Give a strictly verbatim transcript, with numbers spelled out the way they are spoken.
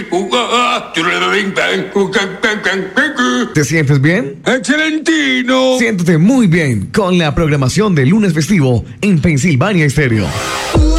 ¿Te sientes bien? ¡Excelentino! Siéntete muy bien con la programación de lunes festivo en Pensilvania Estéreo.